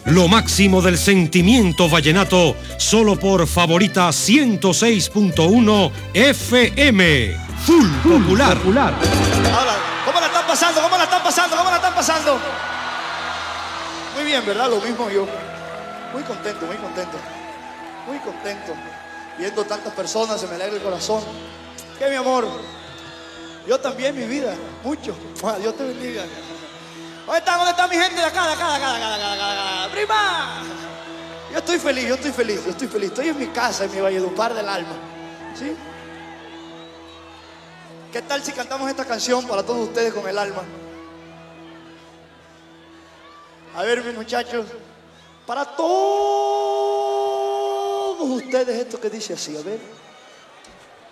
Lo máximo del sentimiento vallenato, solo por Favorita 106.1 FM. Full Popular. Ahora, ¿cómo la están pasando? ¿Cómo la están pasando? ¿Cómo la están pasando? Muy bien, ¿verdad? Lo mismo yo. Muy contento, muy contento. Muy contento. Viendo tantas personas, se me alegra el corazón. ¿Qué, mi amor? Yo también, mi vida. Mucho. Dios te bendiga. ¿Dónde está mi gente de acá, de acá? ¡Prima! Yo estoy feliz. Estoy en mi casa, en mi Valledupar del alma. ¿Sí? ¿Qué tal si cantamos esta canción para todos ustedes con el alma? A ver, mis muchachos, para todos ustedes esto que dice así, a ver.